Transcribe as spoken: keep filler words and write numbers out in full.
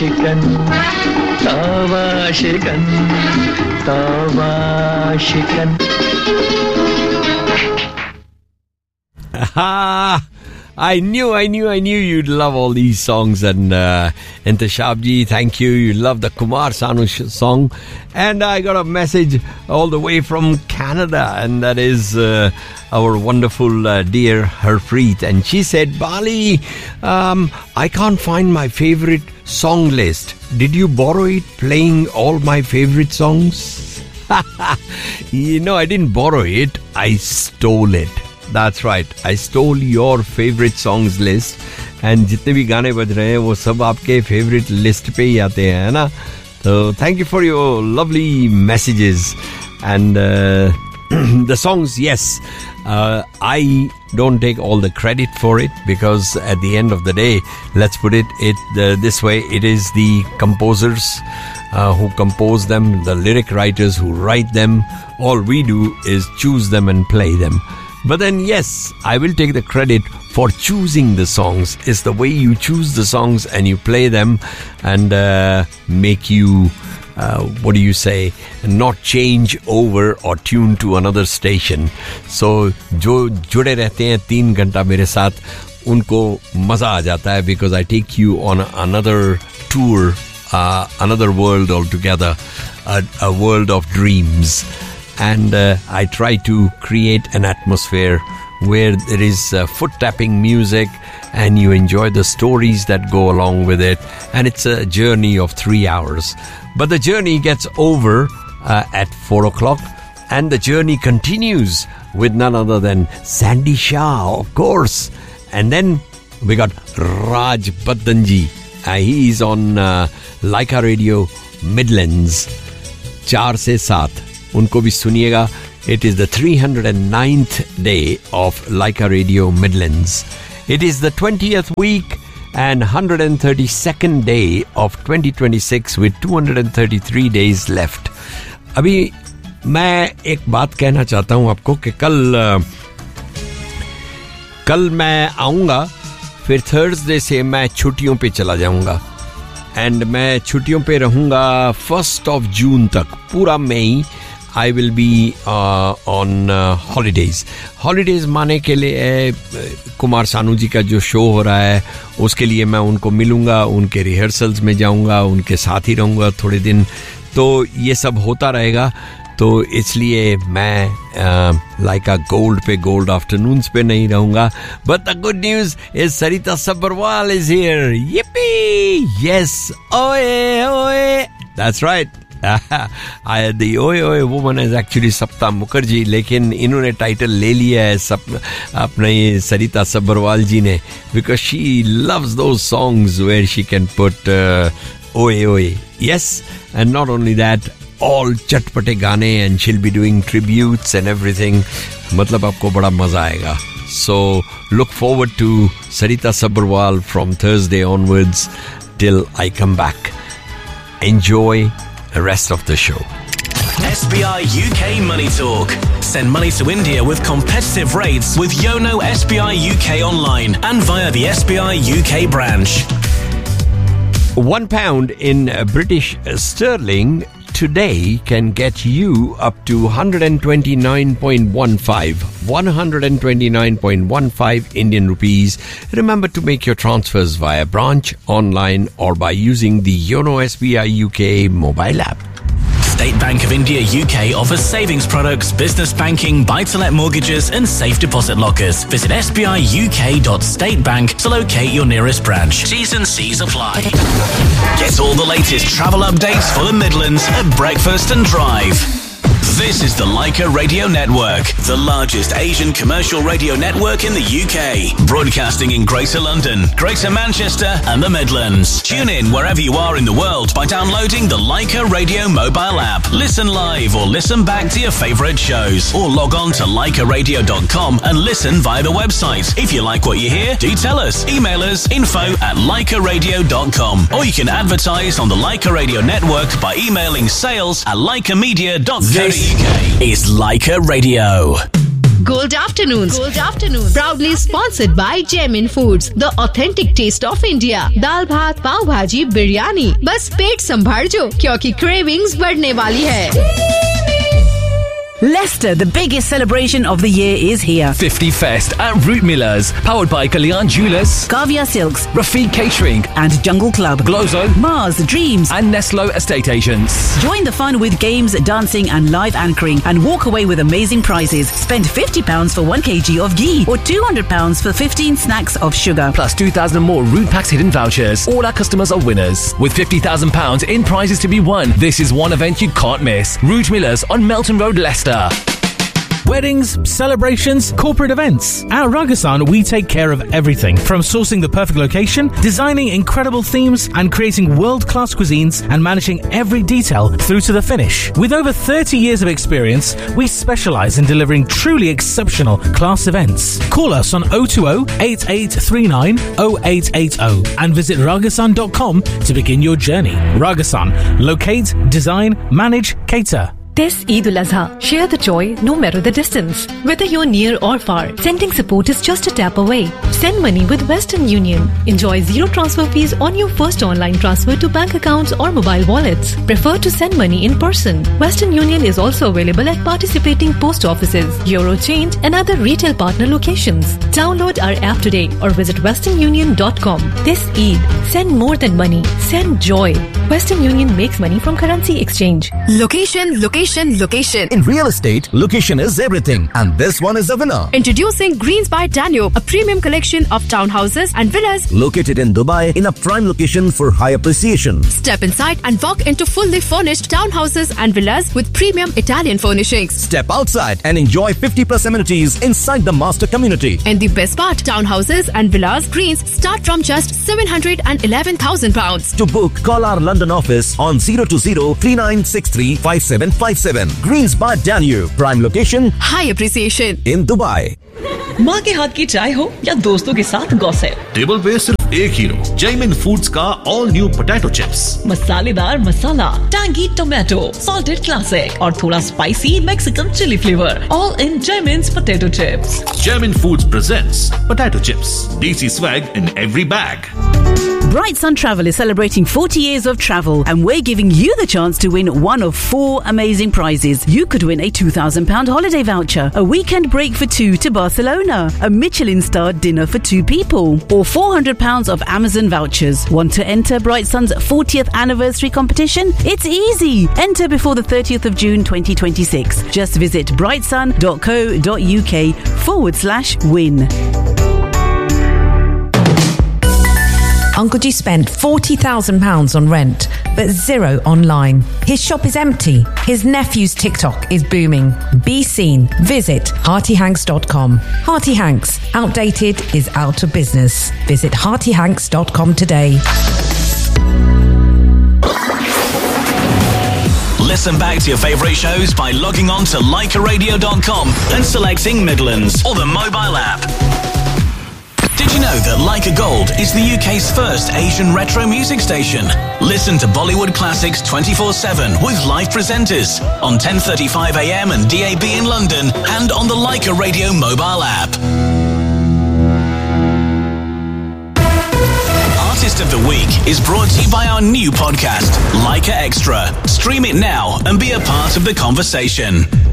Shikan, Tava Shikan, Tava Shikan. Ah, I knew, I knew, I knew you'd love all these songs. And uh, Intishabji, thank you. You love the Kumar Sanu sh- song. And I got a message all the way from Canada, and that is uh, our wonderful uh, dear Harpreet. And she said, Bali, um, I can't find my favorite song list. Did you borrow it, playing all my favorite songs? You know, I didn't borrow it. I stole it. That's right. I stole your favorite songs list. And जितने भी गाने बज रहे हैं वो सब आपके favorite list पे ही आते हैं, है ना? So thank you for your lovely messages. And uh, the songs, yes, uh, I don't take all the credit for it, because at the end of the day, let's put it it uh, this way, it is the composers uh, who compose them, the lyric writers who write them. All we do is choose them and play them. But then, yes, I will take the credit for choosing the songs. It's the way you choose the songs and you play them and uh, make you, uh, what do you say, not change over or tune to another station. So, जो जुड़े रहते हैं तीन घंटा मेरे साथ, उनको मजा आ जाता है, because I take you on another tour, uh, another world altogether, a, a world of dreams. And uh, I try to create an atmosphere where there is uh, foot-tapping music and you enjoy the stories that go along with it. And it's a journey of three hours. But the journey gets over uh, at four o'clock. And the journey continues with none other than Sandy Shah, of course. And then we got Raj Baddanji. Uh, he is on uh, Laika Radio Midlands, four se seven. उनको भी सुनिएगा. It is the three hundred ninth day of Laika Radio Midlands. It is the twentieth week and one hundred thirty-second day of twenty twenty-six with two hundred thirty-three days left. अभी मैं एक बात कहना चाहता हूँ आपको कि कल कल मैं आऊँगा, फिर थर्सडे से मैं छुट्टियों पे चला जाऊँगा. एंड मैं छुट्टियों पे रहूँगा फर्स्ट ऑफ जून तक, पूरा मई. I will be uh, on uh, holidays. Holidays माने के लिए कुमार सानू जी का जो शो हो रहा है, उसके लिए मैं उनको मिलूंगा, उनके रिहर्सल्स में जाऊंगा, उनके साथ ही रहूंगा थोड़े दिन. तो ये सब होता रहेगा. तो इसलिए मैं लाइका गोल्ड पे, गोल्ड आफ्टरनून्स पे नहीं रहूंगा. But the good news is Sarita Sabharwal is here. yippee! Yes! ओए ओए! That's right. I, the Oye Oye woman is actually Sapta Mukherjee, लेकिन इन्होंने टाइटल ले लिया है सब अपने सरिता सब्बरवाल जी ने, because she loves those songs where she can put uh, Oye Oye. Yes, and not only that, all चटपटे गाने, and she'll be doing tributes and everything. मतलब आपको बड़ा मजा आएगा. So look forward to Sarita Sabharwal from Thursday onwards till I come back. Enjoy the rest of the show. S B I U K Money Talk. Send money to India with competitive rates with Yono S B I U K online and via the S B I U K branch. One pound in British sterling today can get you up to one hundred twenty-nine point one five. one hundred twenty-nine point one five Indian rupees. Remember to make your transfers via branch, online or by using the Yono S B I U K mobile app. State Bank of India U K offers savings products, business banking, buy-to-let mortgages and safe deposit lockers. Visit s b i u k dot state bank to locate your nearest branch. T's and C's apply. Get all the latest travel updates for the Midlands at Breakfast and Drive. This is the Laika Radio Network, the largest Asian commercial radio network in the U K. Broadcasting in Greater London, Greater Manchester and the Midlands. Tune in wherever you are in the world by downloading the Laika Radio mobile app. Listen live or listen back to your favourite shows. Or log on to laika radio dot com and listen via the website. If you like what you hear, do tell us. Email us info at laika radio dot com. Or you can advertise on the Laika Radio Network by emailing sales at laika media dot co dot uk. Is Laika Radio. Gold Afternoons. Gold Afternoons. Proudly sponsored by Gemin Foods, the authentic taste of India. दाल भात, पाव भाजी, बिरयानी. बस पेट संभाल जो, क्योंकि cravings बढ़ने वाली है. Leicester, the biggest celebration of the year, is here. fifty Fest at Root Millers, powered by Kalyan Jewelers, Kavya Silks, Rafiq Catering, and Jungle Club, Glozo, Mars, Dreams, and Neslo Estate Agents. Join the fun with games, dancing, and live anchoring, and walk away with amazing prizes. Spend fifty pounds for one kilogram of ghee, or two hundred pounds for fifteen snacks of sugar. Plus two thousand more Root Packs hidden vouchers. All our customers are winners, with fifty thousand pounds in prizes to be won. This is one event you can't miss. Root Millers on Melton Road, Leicester. Weddings, celebrations, corporate events. At Ragasan, we take care of everything from sourcing the perfect location, designing incredible themes, and creating world-class cuisines, and managing every detail through to the finish. With over thirty years of experience, we specialize in delivering truly exceptional class events. Call us on oh two oh, eight eight three nine, oh eight eight oh and visit ragasan dot com to begin your journey. Ragasan. Locate, design, manage, cater. This Eid al-Azha, share the joy no matter the distance. Whether you're near or far, sending support is just a tap away. Send money with Western Union. Enjoy zero transfer fees on your first online transfer to bank accounts or mobile wallets. Prefer to send money in person. Western Union is also available at participating post offices, Eurochange and other retail partner locations. Download our app today or visit western union dot com. This Eid, send more than money. Send joy. Western Union makes money from currency exchange. Location, location, location. In real estate, location is everything, and this one is a winner. Introducing Greens by Danube, a premium collection of townhouses and villas located in Dubai in a prime location for high appreciation. Step inside and walk into fully furnished townhouses and villas with premium Italian furnishings. Step outside and enjoy fifty plus amenities inside the master community. And the best part, townhouses and villas Greens start from just seven hundred eleven thousand pounds. To book, call our London office on zero two zero, three nine six three, five seven five seven. Greens by Danube, prime location, high appreciation in Dubai. माँ के हाथ की चाय हो या दोस्तों के साथ गॉसिप, टेबल पे सिर्फ एक हीरो, जैमिन फूड्स का ऑल न्यू पोटैटो चिप्स, मसालेदार मसाला, टैंगी टोमेटो, सॉल्टेड क्लासिक और थोड़ा spicy Mexican chilli flavour, all in जैमिन्स potato chips. Jaimin Foods presents potato chips, D C swag in every bag. Bright Sun Travel is celebrating forty years of travel, and we're giving you the chance to win one of four amazing prizes. You could win a two thousand pounds holiday voucher, a weekend break for two to Barcelona, a Michelin-starred dinner for two people, or four hundred pounds of Amazon vouchers. Want to enter Bright Sun's fortieth anniversary competition? It's easy. Enter before the thirtieth of June twenty twenty-six. Just visit brightsun dot co dot uk forward slash win. Uncle G spent forty thousand pounds on rent, but zero online. His shop is empty. His nephew's TikTok is booming. Be seen. Visit hearty hanks dot com. Hearty Hanks. Outdated is out of business. Visit hearty hanks dot com today. Listen back to your favourite shows by logging on to leica radio dot com and selecting Midlands or the mobile app. Did you know that Leica Gold is the U K's first Asian retro music station? Listen to Bollywood classics twenty-four seven with live presenters on ten thirty-five a m and D A B in London and on the Leica Radio mobile app. Artist of the Week is brought to you by our new podcast, Leica Extra. Stream it now and be a part of the conversation.